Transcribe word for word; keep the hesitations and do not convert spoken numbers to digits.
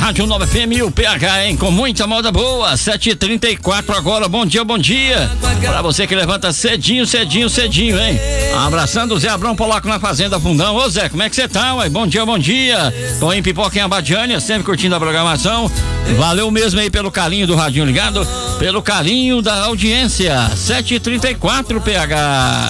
Rádio Nova F M e o P H, hein? Com muita moda boa, sete e trinta e quatro agora, bom dia, bom dia. Pra você que levanta cedinho, cedinho, cedinho, hein? Abraçando o Zé Abrão Polaco na Fazenda Fundão. Ô Zé, como é que você tá, ué? Bom dia, bom dia. Tô em Pipoca em Abadiânia, sempre curtindo a programação. Valeu mesmo aí pelo carinho do radinho ligado, pelo carinho da audiência. sete e trinta e quatro, P H.